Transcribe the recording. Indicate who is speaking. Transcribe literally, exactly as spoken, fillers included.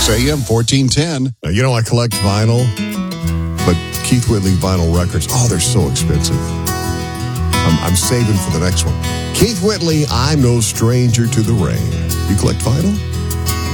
Speaker 1: Sirius A M fourteen ten.
Speaker 2: Now, you know, I collect vinyl, but Keith Whitley vinyl records, oh, they're so expensive. I'm, I'm saving for the next one. Keith Whitley, I'm no stranger to the rain. You collect vinyl?